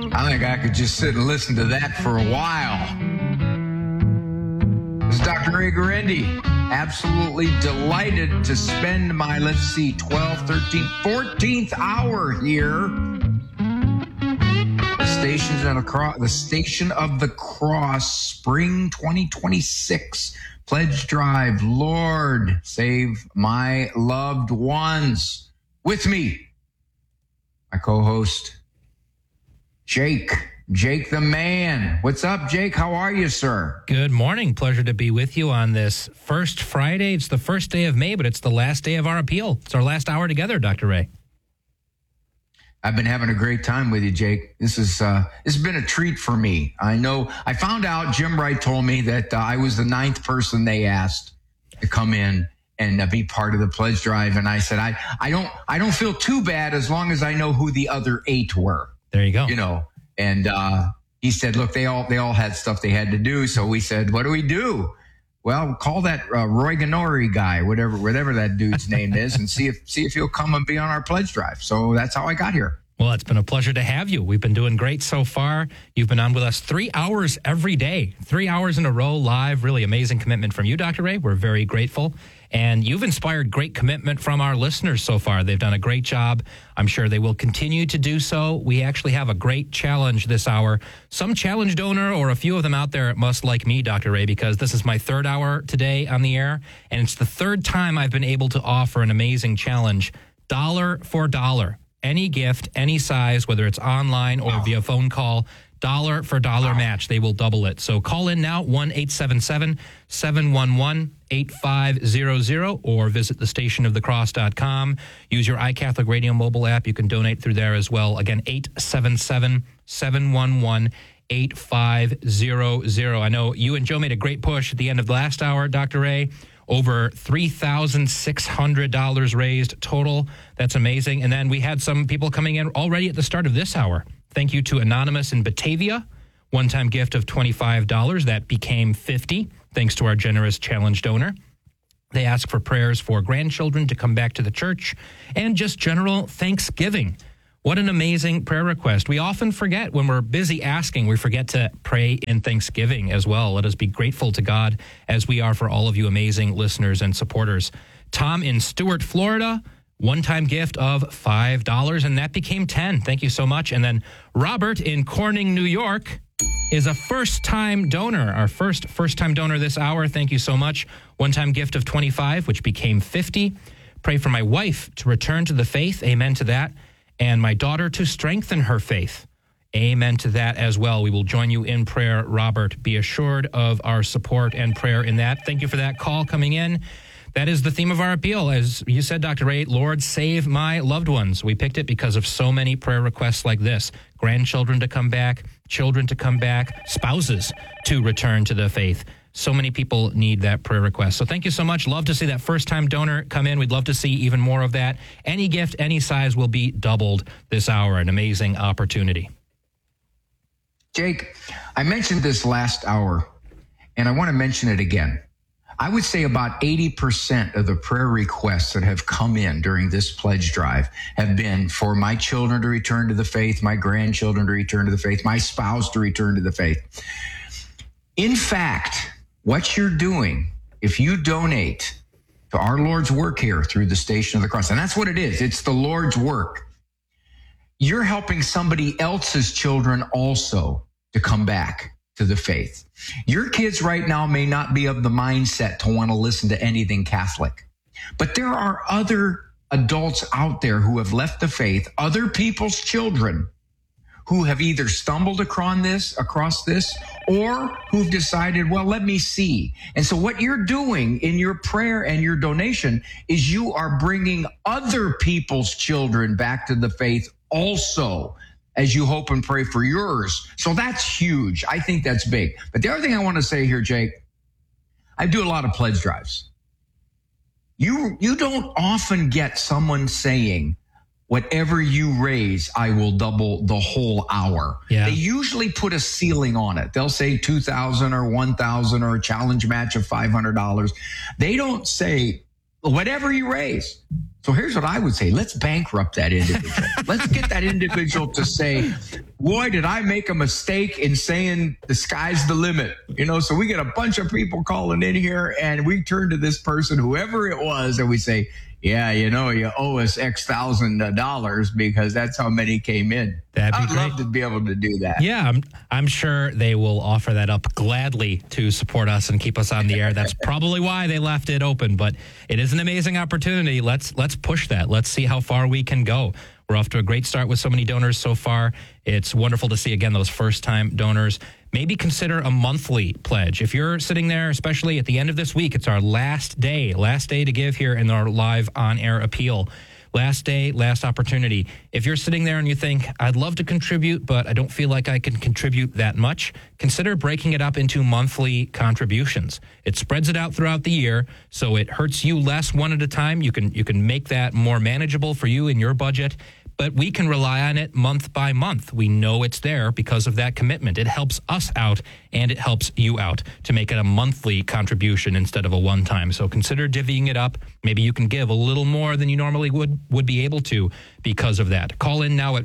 I think I could just sit and listen to that for a while. This is Dr. Ray Guarendi. Absolutely delighted to spend my, 12th, 13th, 14th hour here. The Station of the Cross, Spring 2026 Pledge Drive. Lord, save my loved ones. With me, my co-host, Jake the man. What's up, Jake? How are you, sir? Good morning. Pleasure to be with you on this first Friday. It's the first day of May, but it's the last day of our appeal. It's our last hour together, Dr. Ray. I've been having a great time with you, Jake. This has been a treat for me. I know I found out, Jim Wright told me that I was the 9th person they asked to come in and be part of the pledge drive. And I said, I don't feel too bad as long as I know who the other 8 were. There you go. You know, and he said, look, they all had stuff they had to do. So we said, what do we do? Well, call that Roy Ganori guy, whatever that dude's name is, and see if he'll come and be on our pledge drive. So that's how I got here. Well, it's been a pleasure to have you. We've been doing great so far. You've been on with us 3 hours every day, 3 hours in a row live. Really amazing commitment from you, Dr. Ray. We're very grateful. And you've inspired great commitment from our listeners so far. They've done a great job. I'm sure they will continue to do so. We actually have a great challenge this hour. Some challenge donor or a few of them out there must like me, Dr. Ray, because this is my 3rd hour today on the air. And it's the 3rd time I've been able to offer an amazing challenge, dollar for dollar. Any gift, any size, whether it's online or via phone call, dollar for dollar match. They will double it. So call in now, 1-877-711-8500, or visit thestationofthecross.com. Use your iCatholic Radio mobile app. You can donate through there as well. Again, 877-711-8500. I know you and Joe made a great push at the end of the last hour, Dr. Ray. Over $3,600 raised total. That's amazing. And then we had some people coming in already at the start of this hour. Thank you to Anonymous in Batavia. One-time gift of $25. That became $50, thanks to our generous challenge donor. They ask for prayers for grandchildren to come back to the church and just general thanksgiving. What an amazing prayer request. We often forget when we're busy asking, we forget to pray in thanksgiving as well. Let us be grateful to God as we are for all of you amazing listeners and supporters. Tom in Stuart, Florida, one-time gift of $5, and that became $10. Thank you so much. And then Robert in Corning, New York, is a first-time donor, our first-time donor this hour. Thank you so much. One-time gift of $25, which became $50. Pray for my wife to return to the faith. Amen to that. And my daughter to strengthen her faith. Amen to that as well. We will join you in prayer, Robert. Be assured of our support and prayer in that. Thank you for that call coming in. That is the theme of our appeal. As you said, Dr. Ray, Lord, save my loved ones. We picked it because of so many prayer requests like this. Grandchildren to come back, children to come back, spouses to return to the faith. So many people need that prayer request. So thank you so much. Love to see that first-time donor come in. We'd love to see even more of that. Any gift, any size will be doubled this hour. An amazing opportunity. Jake, I mentioned this last hour, and I want to mention it again. I would say about 80% of the prayer requests that have come in during this pledge drive have been for my children to return to the faith, my grandchildren to return to the faith, my spouse to return to the faith. In fact, what you're doing, if you donate to our Lord's work here through the Station of the Cross, and that's what it is, it's the Lord's work, you're helping somebody else's children also to come back to the faith. Your kids right now may not be of the mindset to want to listen to anything Catholic, but there are other adults out there who have left the faith, other people's children who have either stumbled across this, or who've decided, well, let me see. And so what you're doing in your prayer and your donation is you are bringing other people's children back to the faith also, as you hope and pray for yours. So that's huge. I think that's big. But the other thing I want to say here, Jake, I do a lot of pledge drives. You don't often get someone saying, whatever you raise, I will double the whole hour. Yeah. They usually put a ceiling on it. They'll say $2,000 or $1,000 or a challenge match of $500. They don't say whatever you raise. So here's what I would say. Let's bankrupt that individual. Let's get that individual to say, boy, did I make a mistake in saying the sky's the limit. So we get a bunch of people calling in here, and we turn to this person, whoever it was, and we say, yeah, you owe us X $1,000 because that's how many came in. I'd love to be able to do that. Yeah, I'm sure they will offer that up gladly to support us and keep us on the air. That's probably why they left it open, but it is an amazing opportunity. Let's push that. Let's see how far we can go. We're off to a great start with so many donors so far. It's wonderful to see, again, those first-time donors. Maybe consider a monthly pledge. If you're sitting there, especially at the end of this week, it's our last day to give here in our live on-air appeal. Last day, last opportunity. If you're sitting there and you think, I'd love to contribute, but I don't feel like I can contribute that much, consider breaking it up into monthly contributions. It spreads it out throughout the year, so it hurts you less one at a time. You can make that more manageable for you in your budget. But we can rely on it month by month. We know it's there because of that commitment. It helps us out and it helps you out to make it a monthly contribution instead of a one-time. So consider divvying it up. Maybe you can give a little more than you normally would be able to because of that. Call in now at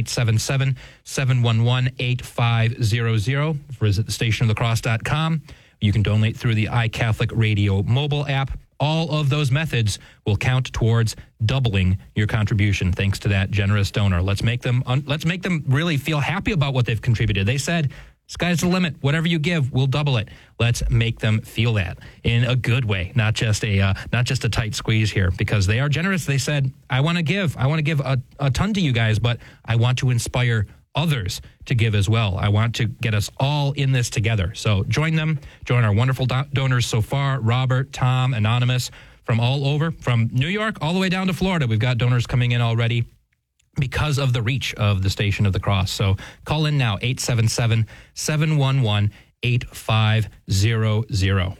1-877-711-8500. Visit thestationofthecross.com. You can donate through the iCatholic Radio mobile app. All of those methods will count towards doubling your contribution thanks to that generous donor. Let's make them really feel happy about what they've contributed. They said, sky's the limit. Whatever you give, we'll double it. Let's make them feel that in a good way, not just a tight squeeze here, because they are generous. They said, I want to give a ton to you guys, but I want to inspire others to give as well. I want to get us all in this together. So join them. Join our wonderful donors so far. Robert, Tom, Anonymous, from all over, from New York all the way down to Florida. We've got donors coming in already because of the reach of the Station of the Cross. So call in now, 877-711-8500.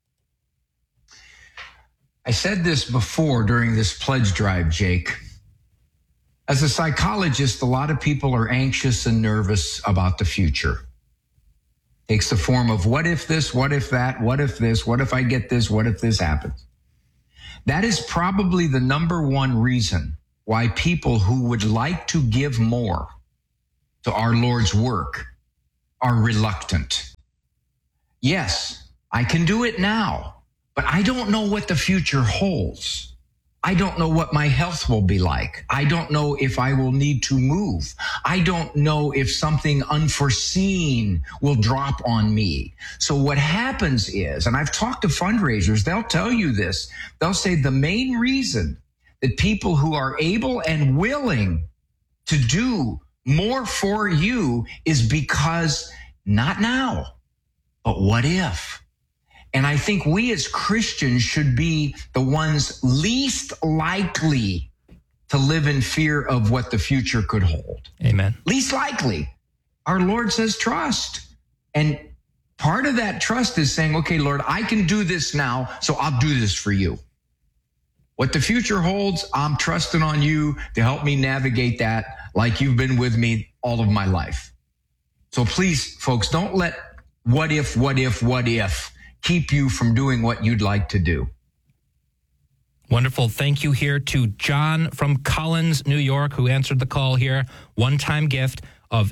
I said this before during this pledge drive, Jake. As a psychologist, a lot of people are anxious and nervous about the future. It takes the form of what if this, what if that, what if this, what if I get this, what if this happens? That is probably the number one reason why people who would like to give more to our Lord's work are reluctant. Yes, I can do it now, but I don't know what the future holds. I don't know what my health will be like. I don't know if I will need to move. I don't know if something unforeseen will drop on me. So what happens is, and I've talked to fundraisers, they'll tell you this. They'll say the main reason that people who are able and willing to do more for you is because not now, but what if? And I think we as Christians should be the ones least likely to live in fear of what the future could hold. Amen. Least likely. Our Lord says trust. And part of that trust is saying, okay, Lord, I can do this now, so I'll do this for you. What the future holds, I'm trusting on you to help me navigate that like you've been with me all of my life. So please, folks, don't let what if keep you from doing what you'd like to do. Wonderful. Thank you here to John from Collins, New York, who answered the call here. One-time gift of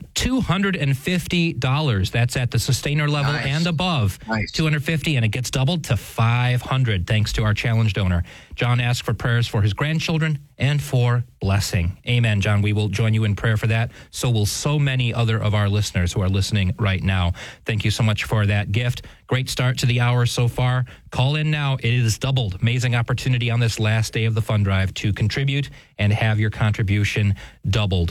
$250. That's at the sustainer level and above. Nice. $250, and it gets doubled to $500 thanks to our challenge donor. John asked for prayers for his grandchildren and for blessing. Amen, John. We will join you in prayer for that. So will so many other of our listeners who are listening right now. Thank you so much for that gift. Great start to the hour so far. Call in now. It is doubled. Amazing opportunity on this last day of the fund drive to contribute and have your contribution doubled.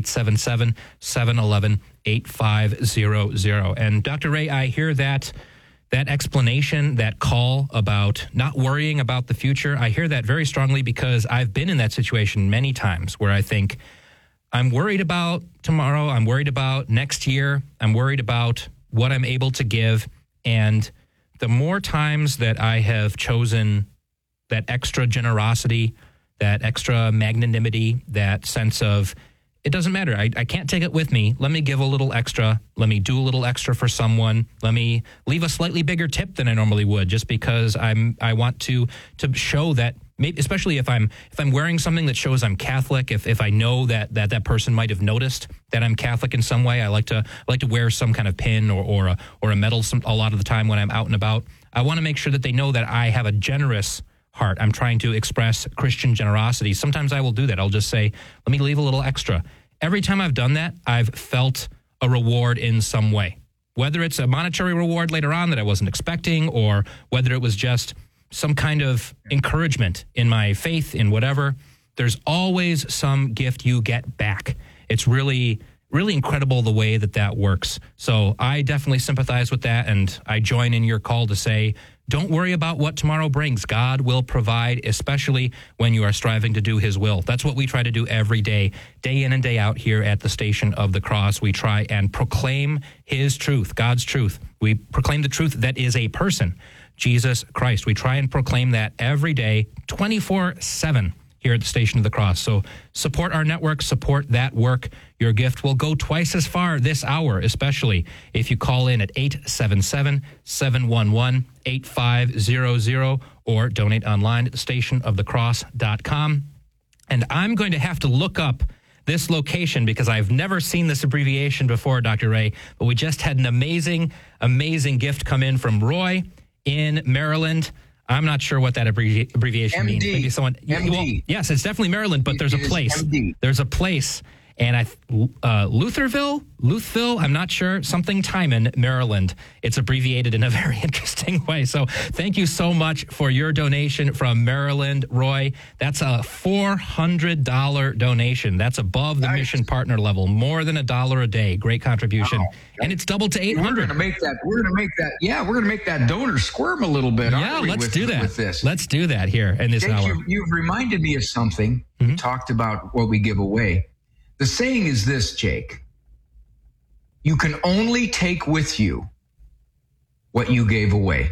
1-877-711-8500. And Dr. Ray, I hear that explanation, that call about not worrying about the future, I hear that very strongly because I've been in that situation many times where I think, I'm worried about tomorrow, I'm worried about next year, I'm worried about what I'm able to give. And the more times that I have chosen that extra generosity, that extra magnanimity, that sense of, it doesn't matter. I can't take it with me. Let me give a little extra. Let me do a little extra for someone. Let me leave a slightly bigger tip than I normally would, just because I want to show that maybe especially if I'm wearing something that shows I'm Catholic, if I know that person might have noticed that I'm Catholic in some way, I like to wear some kind of pin or a medal a lot of the time when I'm out and about. I want to make sure that they know that I have a generous heart. I'm trying to express Christian generosity. Sometimes I will do that. I'll just say, let me leave a little extra. Every time I've done that, I've felt a reward in some way. Whether it's a monetary reward later on that I wasn't expecting, or whether it was just some kind of encouragement in my faith, in whatever, there's always some gift you get back. It's really, really incredible the way that works. So I definitely sympathize with that, and I join in your call to say, don't worry about what tomorrow brings. God will provide, especially when you are striving to do his will. That's what we try to do every day in and day out here at the Station of the Cross. We try and proclaim his truth, God's truth. We proclaim the truth that is a person, Jesus Christ. We try and proclaim that every day, 24/7. Here at the Station of the Cross. So support our network, support that work. Your gift will go twice as far this hour, especially if you call in at 877-711-8500 or donate online at thestationofthecross.com. And I'm going to have to look up this location because I've never seen this abbreviation before, Dr. Ray, but we just had an amazing, amazing gift come in from Roy in Maryland. I'm not sure what that abbreviation means. Maybe someone. MD. Well, yes, it's definitely Maryland, but there's a place. MD. There's a place, and Lutherville. I'm not sure. Something Timon, Maryland. It's abbreviated in a very interesting way. So thank you so much for your donation from Maryland, Roy. That's a $400 donation. That's above the mission partner level. More than $1 a day. Great contribution. Wow. And it's doubled to $800. We're going to make that donor squirm a little bit. Yeah, let's do that. With this. Let's do that here in this hour. You've reminded me of something. Mm-hmm. You talked about what we give away. The saying is this, Jake. You can only take with you what you gave away.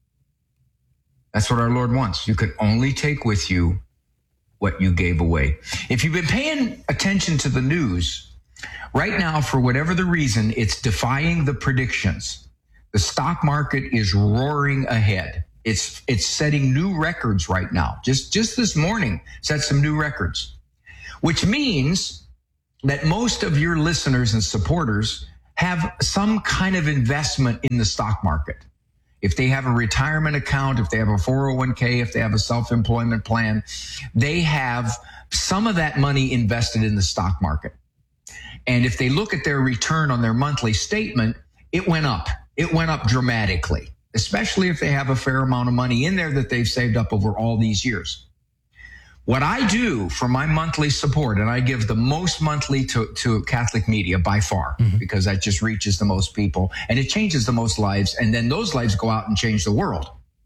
That's what our Lord wants. You can only take with you what you gave away. If you've been paying attention to the news, right now, for whatever the reason, it's defying the predictions. The stock market is roaring ahead. It's setting new records right now. Just this morning, set some new records, which means that most of your listeners and supporters have some kind of investment in the stock market. If they have a retirement account, if they have a 401k, if they have a self-employment plan, they have some of that money invested in the stock market. And if they look at their return on their monthly statement, it went up. It went up dramatically, especially if they have a fair amount of money in there that they've saved up over all these years. What I do for my monthly support, and I give the most monthly to Catholic media by far, because that just reaches the most people and it changes the most lives. And then those lives go out and change the world.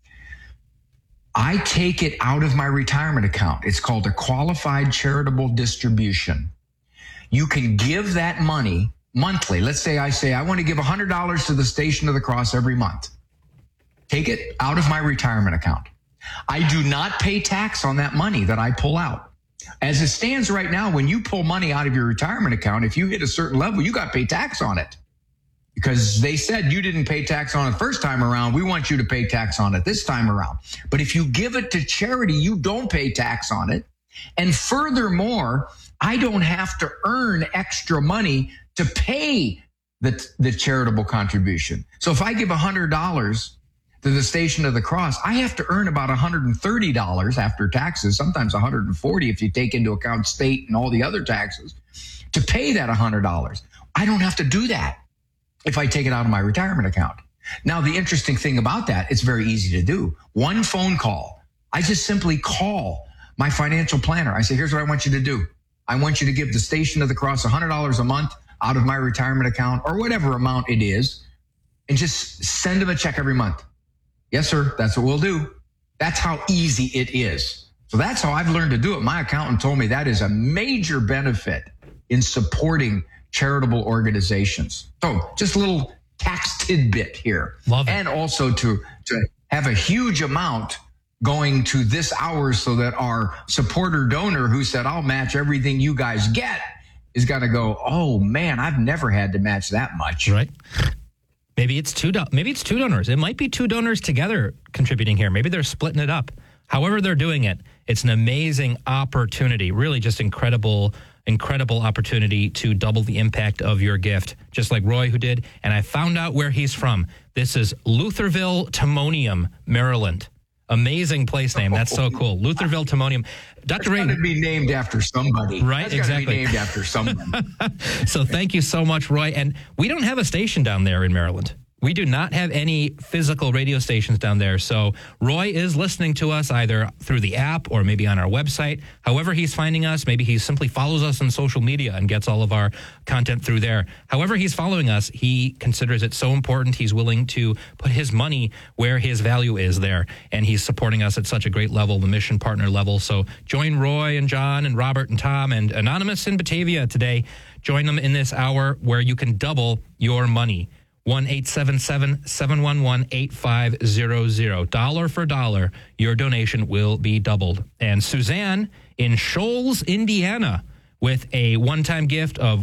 I take it out of my retirement account. It's called a qualified charitable distribution. You can give that money monthly. Let's say I want to give $100 to the Station of the Cross every month. Take it out of my retirement account. I do not pay tax on that money that I pull out. As it stands right now, when you pull money out of your retirement account, if you hit a certain level, you got to pay tax on it. Because they said you didn't pay tax on it first time around. We want you to pay tax on it this time around. But if you give it to charity, you don't pay tax on it. And furthermore, I don't have to earn extra money to pay the charitable contribution. So if I give $100 to the Station of the Cross, I have to earn about $130 after taxes, sometimes $140 if you take into account state and all the other taxes, to pay that $100. I don't have to do that if I take it out of my retirement account. Now, the interesting thing about that, it's very easy to do. One phone call. I just simply call my financial planner. I say, here's what I want you to do. I want you to give the Station of the Cross $100 a month out of my retirement account or whatever amount it is, and just send them a check every month. Yes, sir. That's what we'll do. That's how easy it is. So that's how I've learned to do it. My accountant told me that is a major benefit in supporting charitable organizations. So just a little tax tidbit here. Love it. And also to have a huge amount going to this hour so that our supporter donor who said, I'll match everything you guys get, is going to go, oh man, I've never had to match that much. Right. Maybe it's two donors. It might be two donors together contributing here. Maybe they're splitting it up. However they're doing it, It's an amazing opportunity, really just incredible opportunity to double the impact of your gift, just like Roy who did. And I found out where he's from. This is Lutherville, Timonium, Maryland. Amazing place name. That's so cool. Lutherville, Timonium. Dr. Ray. It's got to be named after somebody. Right, It's exactly. got to be named after someone. So thank you so much, Roy. And we don't have a station down there in Maryland. We do not have any physical radio stations down there. So Roy is listening to us either through the app or maybe on our website. However he's finding us, maybe he simply follows us on social media and gets all of our content through there. However he's following us, he considers it so important. He's willing to put his money where his value is there. And he's supporting us at such a great level, the mission partner level. So join Roy and John and Robert and Tom and Anonymous in Batavia today. Join them in this hour where you can double your money. 1-877-711-8500. Dollar for dollar, your donation will be doubled. And Suzanne in Shoals, Indiana, with a one-time gift of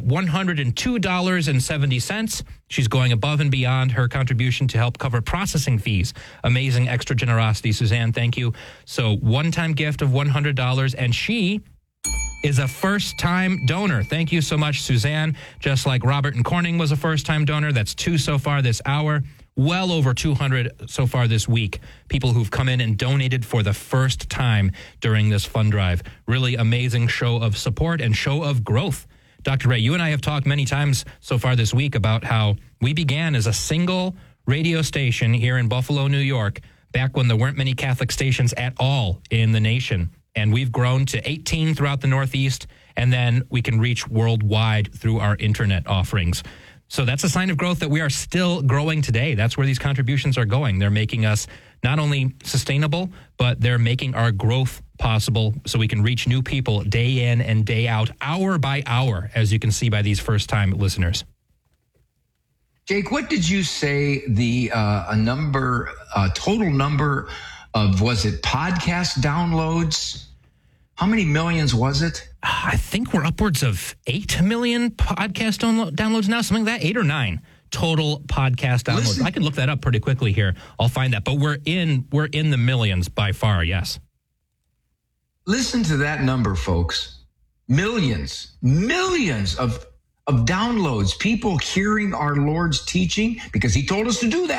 $102.70. She's going above and beyond her contribution to help cover processing fees. Amazing extra generosity, Suzanne. Thank you. So one-time gift of $100, and she is a first-time donor. Thank you so much, Suzanne. Just like Robert and Corning was a first-time donor. That's 2 so far this hour. Well over 200 so far this week. People who've come in and donated for the first time during this fund drive. Really amazing show of support and show of growth. Dr. Ray, you and I have talked many times so far this week about how we began as a single radio station here in Buffalo, New York, back when there weren't many Catholic stations at all in the nation. And we've grown to 18 throughout the Northeast, and then we can reach worldwide through our internet offerings. So that's a sign of growth that we are still growing today. That's where these contributions are going. They're making us not only sustainable, but they're making our growth possible so we can reach new people day in and day out, hour by hour, as you can see by these first-time listeners. Jake, what did you say the total number of, was it podcast downloads? How many millions was it? I think we're upwards of 8 million podcast downloads now, something like that, 8 or 9 total podcast downloads. Listen. I can look that up pretty quickly here. I'll find that, but we're in the millions by far. Yes. Listen to that number, folks. Millions of downloads, people hearing our Lord's teaching because he told us to do that.